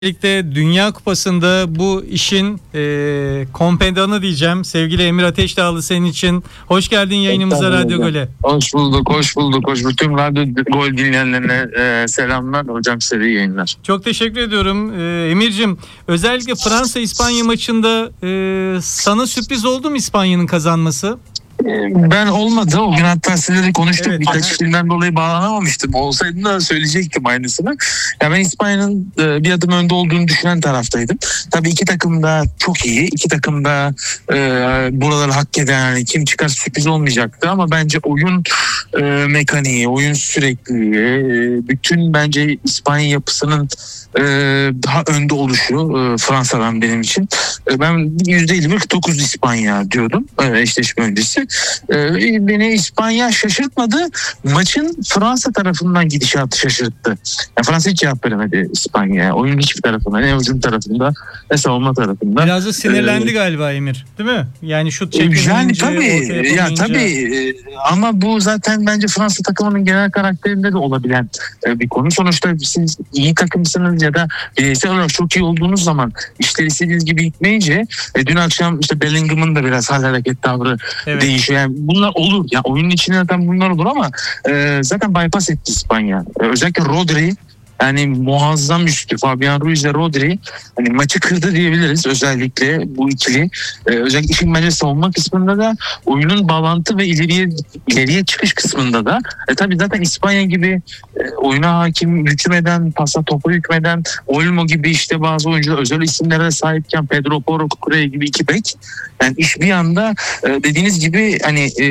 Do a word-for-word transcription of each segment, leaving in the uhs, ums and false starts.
Birlikte Dünya Kupası'nda bu işin e, kompedanı diyeceğim. Sevgili Emir Ateşdağlı, senin için. Hoş geldin yayınımıza, Radyo Gol'e. Hoş bulduk, hoş bulduk. Hoş bütün Radyo Gol dinleyenlerine e, selamlar. Hocam size iyi yayınlar. Çok teşekkür ediyorum. E, Emir'cim, özellikle Fransa-İspanya maçında e, sana sürpriz oldu mu İspanya'nın kazanması? Ben olmadı. O gün hatta sizlerle konuştuk. Evet, Birkaç evet. filmden dolayı bağlanamamıştım. Olsaydım da söyleyecektim aynısını. Ya ben İspanya'nın bir adım önde olduğunu düşünen taraftaydım. Tabii iki takım da çok iyi. İki takım da e, buraları hak eden, yani kim çıkar sürpriz olmayacaktı. Ama bence oyun e, mekaniği, oyun sürekliliği, e, bütün bence İspanya yapısının e, daha önde oluşu e, Fransa'dan benim için. E, ben yüzde elli kırk dokuz İspanya diyordum e, eşleşme öncesi. Ee, beni İspanya şaşırtmadı. Maçın Fransa tarafından gidişatı şaşırttı. Yani Fransa hiç cevap veremedi İspanya'ya. Oyunun hiçbir tarafında, ne hücum tarafında ne savunma tarafında. Biraz da sinirlendi ee, galiba Emir, değil mi? Yani şut çekemeyince, yani tabii, ya tabii ama bu zaten bence Fransa takımının genel karakterinde de olabilen bir konu. Sonuçta siz iyi takımsınız ya da bireysel olarak çok iyi olduğunuz zaman işler istediğiniz gibi gitmeyince e, dün akşam işte Bellingham'ın da biraz hal hareket tavrı evet. değişiyor. Yani bunlar olur. Ya oyunun içinde zaten bunlar olur ama e, zaten bypass etti İspanya. E, özellikle Rodri, yani muazzam üstü. Fabian Ruiz ile Rodri hani maçı kırdı diyebiliriz, özellikle bu ikili. Ee, özellikle işin bence savunma kısmında da, oyunun bağlantı ve ileriye ileriye çıkış kısmında da. E tabii zaten İspanya gibi e, oyuna hakim, hükmeden, pasa topa hükmeden, Olmo gibi işte bazı oyuncular özel isimlere de sahipken, Pedro Porro, Cucurella gibi iki bek. Yani iş bir anda e, dediğiniz gibi hani e,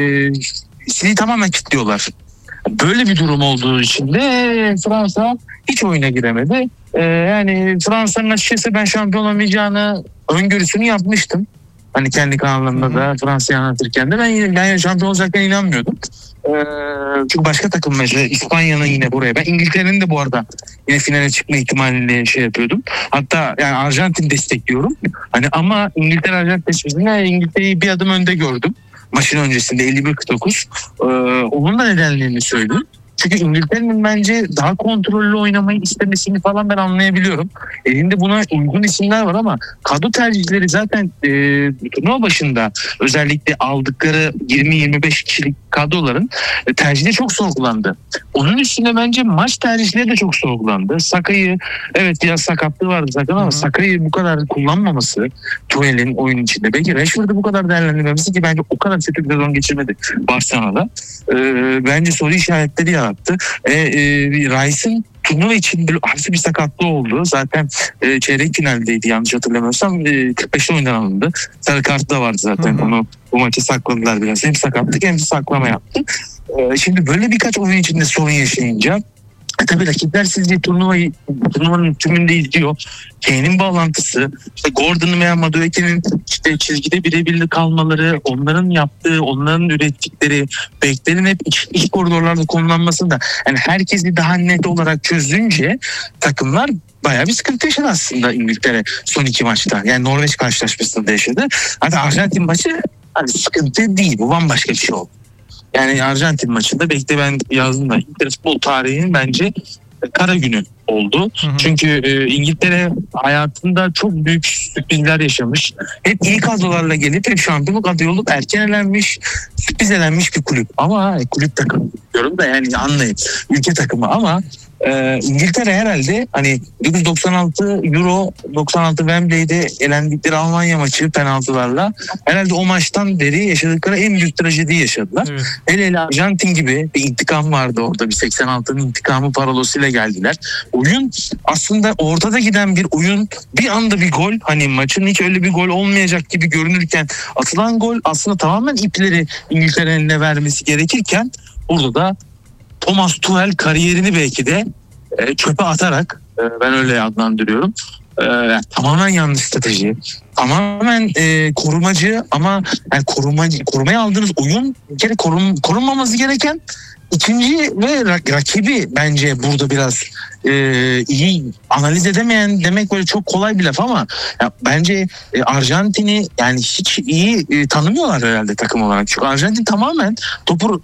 sizi tamamen kilitliyorlar. Böyle bir durum olduğu için de Fransa hiç oyuna giremedi. Ee, yani Fransa'nın açıkçası ben şampiyon olamayacağını öngörüsünü yapmıştım. Hani kendi kanalımda da Fransa'yı anlatırken de ben, ben şampiyon olacaklarına inanmıyordum. Ee, çünkü başka takım mesela İspanya'nın yine buraya, ben İngiltere'nin de bu arada yine finale çıkma ihtimalini şey yapıyordum. Hatta yani Arjantin destekliyorum. Hani ama İngiltere Arjantin seçiminde İngiltere'yi bir adım önde gördüm. Maçın öncesinde elli bir kırk dokuz. Ee, onun da nedenlerini söyleyeyim. Çünkü İngiltere'nin bence daha kontrollü oynamayı istemesini falan ben anlayabiliyorum. Elinde buna uygun isimler var ama kadro tercihleri zaten e, turnuva başında özellikle aldıkları yirmi yirmi beş kişilik kadroların e, tercihleri çok sorgulandı. Onun üstüne bence maç tercihleri de çok sorgulandı. Saka'yı, evet biraz sakatlığı vardı Saka'nın ama Saka'yı bu kadar kullanmaması Tuchel'in oyun içinde. Belki Rashford'u bu kadar değerlendirmemesi, ki bence o kadar kötü bir sezon geçirmedi Barcelona'da. E, bence soru işaretleri yarattı. E, e, Rice'ın turnuva için bir hafif bir sakatlığı oldu. Zaten e, çeyrek finaldeydi yanlış hatırlamıyorsam. E, kırk beşte oyundan alındı. Sarı kartı da vardı zaten. Hı hı. Onu bu maçı sakladılar biraz. Hem sakatlık hem de saklama yaptı. E, şimdi böyle birkaç oyun içinde sorun yaşayınca E tabii rakipler sizce turnuvayı, turnuvanın tümünde izliyor. Kane'in bağlantısı, işte Gordon'un veya Madueke'nin işte çizgide birebirli kalmaları, onların yaptığı, onların ürettikleri, beklerin hep iç, iç koridorlarda kullanılması da, yani herkesi daha net olarak çözünce takımlar bayağı bir sıkıntı yaşadı aslında İngiltere son iki maçta. Yani Norveç karşılaşmasında yaşadı. Hatta Arjantin maçı hani sıkıntı değil, bu bambaşka bir şey oldu. Yani Arjantin maçında belki de ben yazdım da İngiltere futbol tarihinin bence kara günü oldu. Hı hı. Çünkü e, İngiltere hayatında çok büyük sürprizler yaşamış. Hep iyi kadrolarla gelip hep şampiyonluk adayı olup erken elenmiş, sürpriz elenmiş bir kulüp. Ama e, kulüp takımı diyorum da yani anlayın, ülke takımı ama Ee, İngiltere herhalde hani bin dokuz yüz doksan altı Euro doksan altı Wembley'de elendikleri Almanya maçı penaltılarla herhalde o maçtan beri yaşadıkları en büyük trajediyi yaşadılar. Evet. Hele hele Arjantin gibi bir intikam vardı orada, bir seksen altının intikamı parolosuyla geldiler. Oyun aslında ortada giden bir oyun, bir anda bir gol, hani maçın hiç öyle bir gol olmayacak gibi görünürken atılan gol aslında tamamen ipleri İngiltere'nin eline vermesi gerekirken burada da Thomas Tuchel kariyerini belki de e, çöpe atarak, e, ben öyle adlandırıyorum, e, tamamen yanlış strateji, tamamen e, korumacı ama yani korumacı, korumaya aldığınız oyun bir kere korun, korunmaması gereken ikinci ve rakibi bence burada biraz e, iyi analiz edemeyen demek böyle çok kolay bir laf ama ya bence e, Arjantin'i yani hiç iyi e, tanımıyorlar herhalde takım olarak. Çünkü Arjantin tamamen topu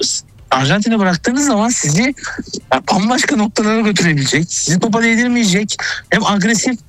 Arjantin'e bıraktığınız zaman sizi bambaşka noktalara götürebilecek, sizi topa değdirmeyecek, hem agresif